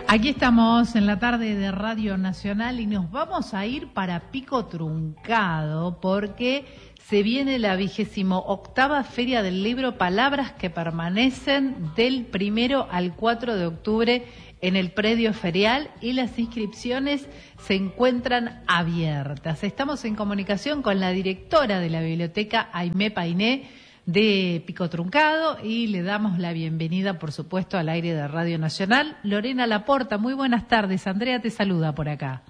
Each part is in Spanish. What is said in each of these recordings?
Aquí estamos en la tarde de Radio Nacional y nos vamos a ir para Pico Truncado porque se viene la 28ª Feria del Libro Palabras que Permanecen del 1 al 4 de octubre en el predio ferial y las inscripciones se encuentran abiertas. Estamos en comunicación con la directora de la biblioteca Aimé Painé de Pico Truncado y le damos la bienvenida, por supuesto, al aire de Radio Nacional. Lorena Laporta, muy buenas tardes. Andrea te saluda por acá.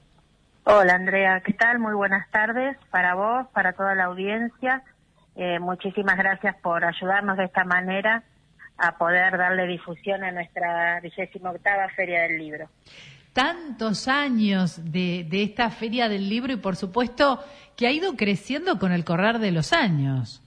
Hola Andrea, ¿qué tal? Muy buenas tardes para vos, para toda la audiencia. Muchísimas gracias por ayudarnos de esta manera a poder darle difusión a nuestra 28ª Feria del Libro. Tantos años de esta Feria del Libro y por supuesto que ha ido creciendo con el correr de los años.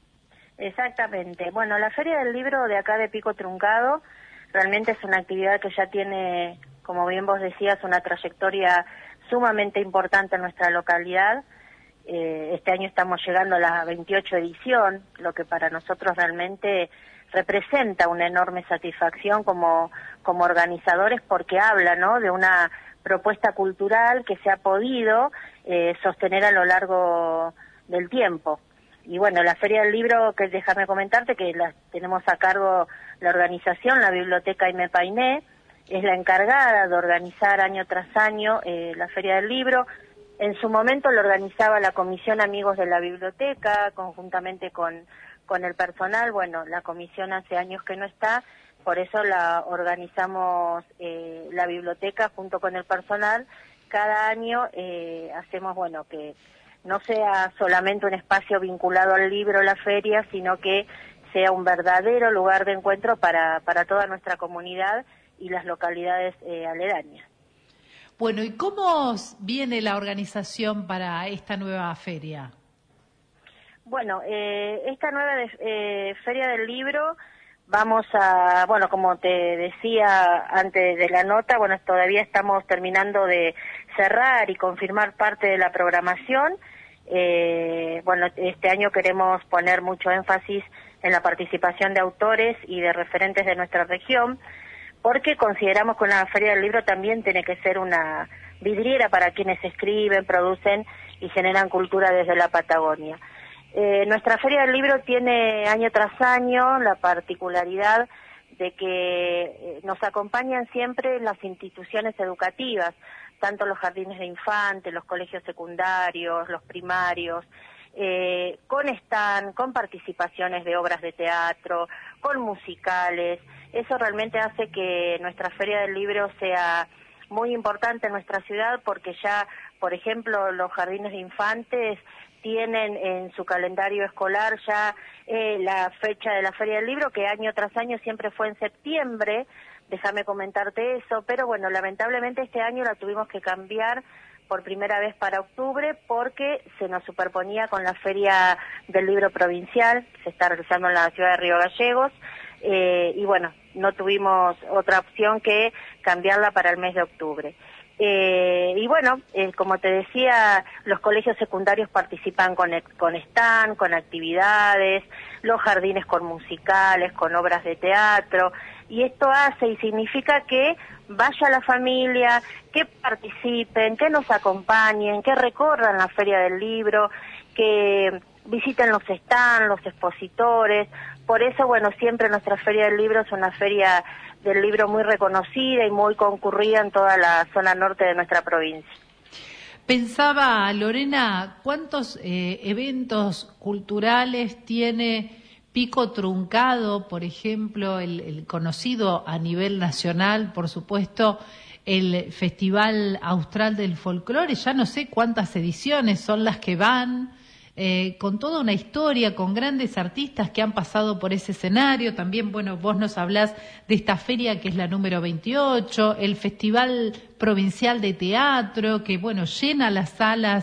Exactamente. Bueno, la Feria del Libro de acá de Pico Truncado realmente es una actividad que ya tiene, como bien vos decías, una trayectoria sumamente importante en nuestra localidad. Este año estamos llegando a la 28 edición, lo que para nosotros realmente representa una enorme satisfacción como organizadores porque habla, ¿no?, de una propuesta cultural que se ha podido sostener a lo largo del tiempo. Y bueno, la Feria del Libro, que déjame comentarte que la tenemos a cargo la organización, la Biblioteca Aimé Painé, es la encargada de organizar año tras año la Feria del Libro. En su momento lo organizaba la Comisión Amigos de la Biblioteca, conjuntamente con el personal. Bueno, la comisión hace años que no está, por eso la organizamos la biblioteca junto con el personal. Cada año hacemos, bueno, que no sea solamente un espacio vinculado al libro, la feria, sino que sea un verdadero lugar de encuentro para toda nuestra comunidad y las localidades aledañas. Bueno, ¿y cómo viene la organización para esta nueva feria? Bueno, esta nueva Feria del Libro vamos a, bueno, como te decía antes de la nota, bueno, todavía estamos terminando de cerrar y confirmar parte de la programación. Bueno, este año queremos poner mucho énfasis en la participación de autores y de referentes de nuestra región, porque consideramos que una Feria del Libro también tiene que ser una vidriera para quienes escriben, producen y generan cultura desde la Patagonia. Nuestra Feria del Libro tiene año tras año la particularidad de que nos acompañan siempre las instituciones educativas, tanto los jardines de infantes, los colegios secundarios, los primarios, con stand, con participaciones de obras de teatro, con musicales. Eso realmente hace que nuestra Feria del Libro sea muy importante en nuestra ciudad porque ya, por ejemplo, los jardines de infantes tienen en su calendario escolar ya la fecha de la Feria del Libro, que año tras año siempre fue en septiembre. Déjame comentarte eso, pero bueno, lamentablemente este año la tuvimos que cambiar por primera vez para octubre porque se nos superponía con la Feria del Libro Provincial, se está realizando en la ciudad de Río Gallegos, y bueno, no tuvimos otra opción que cambiarla para el mes de octubre. Y bueno, como te decía, los colegios secundarios participan con stand, con actividades, los jardines con musicales, con obras de teatro, y esto hace y significa que vaya la familia, que participen, que nos acompañen, que recorran la Feria del Libro, que visiten los stands, los expositores. Por eso, bueno, siempre nuestra Feria del Libro es una feria del libro muy reconocida y muy concurrida en toda la zona norte de nuestra provincia. Pensaba, Lorena, ¿cuántos eventos culturales tiene Pico Truncado? Por ejemplo, el conocido a nivel nacional, por supuesto, el Festival Austral del Folclore. Ya no sé cuántas ediciones son las que van, con toda una historia, con grandes artistas que han pasado por ese escenario. También, bueno, vos nos hablás de esta feria que es la número 28, el Festival Provincial de Teatro, que, bueno, llena las salas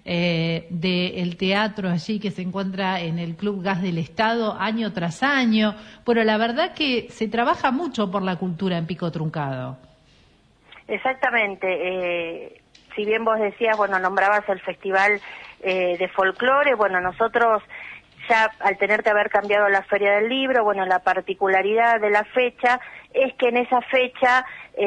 del teatro allí que se encuentra en el Club Gas del Estado año tras año. Bueno, la verdad que se trabaja mucho por la cultura en Pico Truncado. Exactamente. Si bien vos decías, bueno, nombrabas el Festival de Folclore, bueno, nosotros ya al tener que haber cambiado la Feria del Libro, bueno, la particularidad de la fecha es que en esa fecha,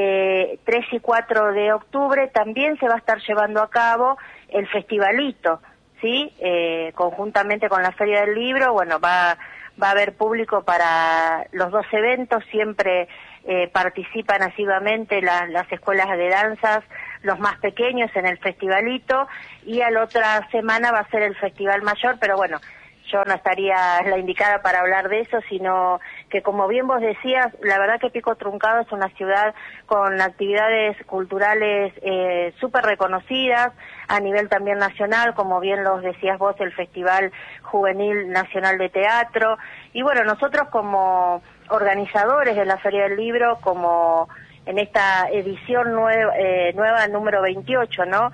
3 y 4 de octubre, también se va a estar llevando a cabo el festivalito, ¿sí? Conjuntamente con la Feria del Libro, bueno, va a haber público para los dos eventos, siempre participan activamente las escuelas de danzas, los más pequeños en el festivalito, y a la otra semana va a ser el Festival Mayor, pero bueno, yo no estaría la indicada para hablar de eso, sino que, como bien vos decías, la verdad que Pico Truncado es una ciudad con actividades culturales súper reconocidas a nivel también nacional, como bien los decías vos, el Festival Juvenil Nacional de Teatro. Y bueno, nosotros como organizadores de la Feria del Libro, como en esta edición nueva número 28, ¿no?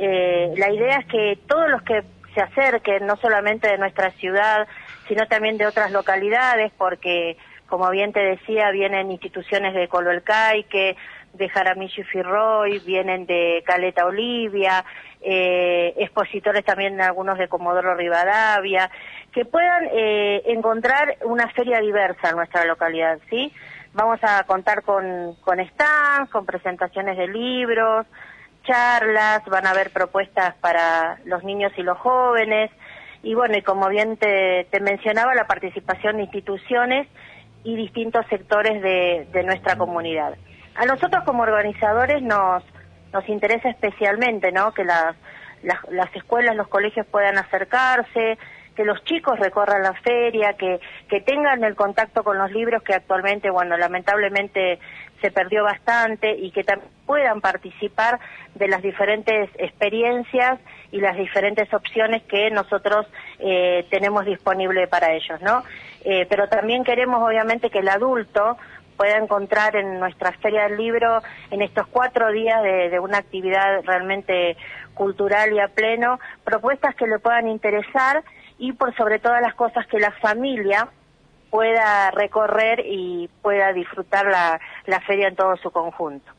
La idea es que todos los que se acerquen, no solamente de nuestra ciudad, sino también de otras localidades, porque, como bien te decía, vienen instituciones de Coloelcaique, de Jaramillo y Firroy, vienen de Caleta Olivia, expositores también algunos de Comodoro Rivadavia, que puedan encontrar una feria diversa en nuestra localidad, ¿sí? Vamos a contar con stands, con presentaciones de libros, charlas, van a haber propuestas para los niños y los jóvenes, y bueno, y como bien te mencionaba, la participación de instituciones y distintos sectores de nuestra comunidad. A nosotros como organizadores nos interesa especialmente, ¿no?, que las escuelas, los colegios puedan acercarse, que los chicos recorran la feria, que tengan el contacto con los libros, que actualmente, bueno, lamentablemente se perdió bastante, y que también puedan participar de las diferentes experiencias y las diferentes opciones que nosotros tenemos disponible para ellos, ¿no? Pero también queremos, obviamente, que el adulto pueda encontrar en nuestra Feria del Libro, en estos 4 días de una actividad realmente cultural y a pleno, propuestas que le puedan interesar, y por sobre todas las cosas que la familia pueda recorrer y pueda disfrutar la feria en todo su conjunto.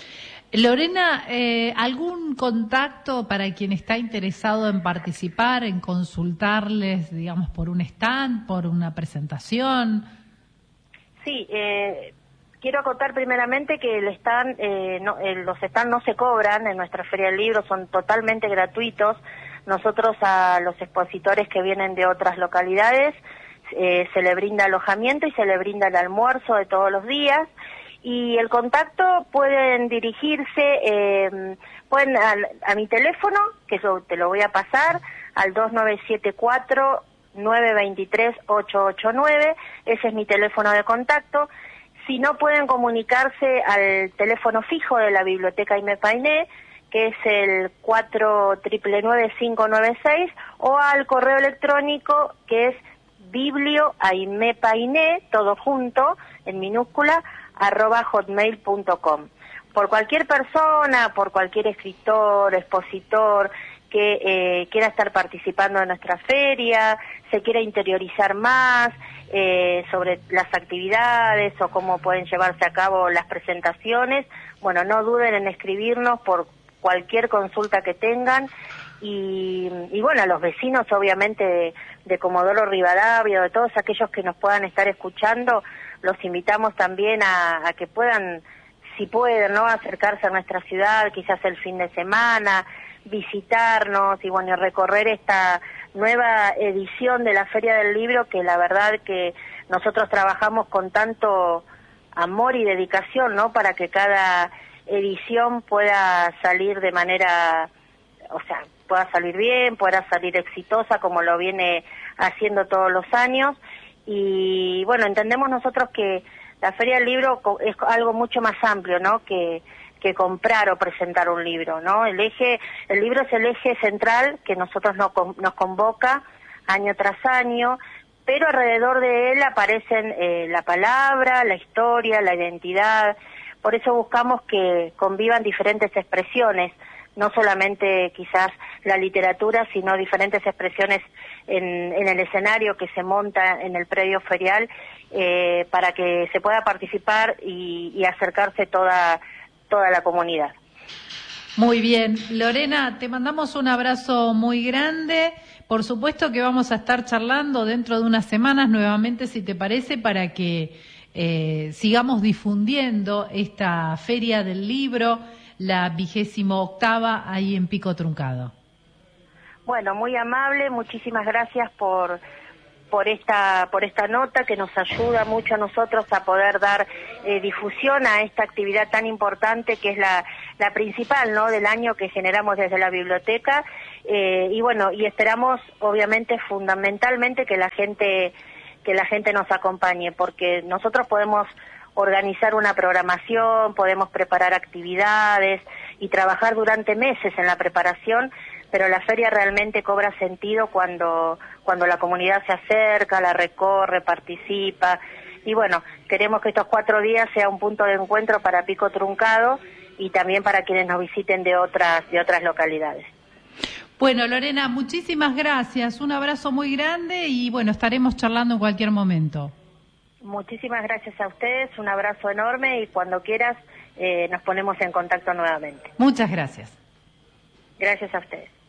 Lorena, ¿algún contacto para quien está interesado en participar, en consultarles, digamos, por un stand, por una presentación? Sí, quiero acotar primeramente que el stand, los stands no se cobran en nuestra Feria del Libro, son totalmente gratuitos. Nosotros a los expositores que vienen de otras localidades se le brinda alojamiento y se le brinda el almuerzo de todos los días, y el contacto pueden dirigirse a mi teléfono, que yo te lo voy a pasar, al 2974-923-889, ese es mi teléfono de contacto. Si no, pueden comunicarse al teléfono fijo de la Biblioteca Aimé Painé, que es el 4999596, o al correo electrónico, que es biblioaimepainé, todo junto, en minúscula, @hotmail.com. Por cualquier persona, por cualquier escritor, expositor que quiera estar participando de nuestra feria, se quiera interiorizar más sobre las actividades o cómo pueden llevarse a cabo las presentaciones, bueno, no duden en escribirnos por cualquier consulta que tengan, y bueno, a los vecinos obviamente de Comodoro Rivadavia, de todos aquellos que nos puedan estar escuchando, los invitamos también a que puedan, si pueden, ¿no?, acercarse a nuestra ciudad, quizás el fin de semana, visitarnos y bueno, recorrer esta nueva edición de la Feria del Libro, que la verdad que nosotros trabajamos con tanto amor y dedicación, ¿no?, para que cada edición pueda salir de manera, o sea, pueda salir bien, pueda salir exitosa, como lo viene haciendo todos los años. Y bueno, entendemos nosotros que la Feria del Libro es algo mucho más amplio, ¿no?, que comprar o presentar un libro, ¿no? El libro es el eje central que nosotros nos convoca año tras año, pero alrededor de él aparecen la palabra, la historia, la identidad. Por eso buscamos que convivan diferentes expresiones, no solamente quizás la literatura, sino diferentes expresiones en el escenario que se monta en el predio ferial, para que se pueda participar y acercarse toda la comunidad. Muy bien. Lorena, te mandamos un abrazo muy grande. Por supuesto que vamos a estar charlando dentro de unas semanas nuevamente, si te parece, para que sigamos difundiendo esta Feria del Libro, la 28ª, ahí en Pico Truncado. Bueno, muy amable, muchísimas gracias por esta nota que nos ayuda mucho a nosotros a poder dar difusión a esta actividad tan importante que es la principal, ¿no?, del año que generamos desde la biblioteca, y bueno, y esperamos obviamente fundamentalmente que la gente nos acompañe, porque nosotros podemos organizar una programación, podemos preparar actividades y trabajar durante meses en la preparación, pero la feria realmente cobra sentido cuando la comunidad se acerca, la recorre, participa, y bueno, queremos que estos 4 días sea un punto de encuentro para Pico Truncado y también para quienes nos visiten de otras localidades. Bueno, Lorena, muchísimas gracias, un abrazo muy grande y bueno, estaremos charlando en cualquier momento. Muchísimas gracias a ustedes, un abrazo enorme y cuando quieras nos ponemos en contacto nuevamente. Muchas gracias. Gracias a ustedes.